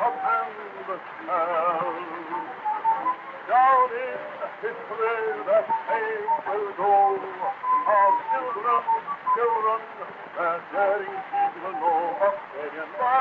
of endless tell. Down in history that name will go of children, their daring deeds will know of Australian life.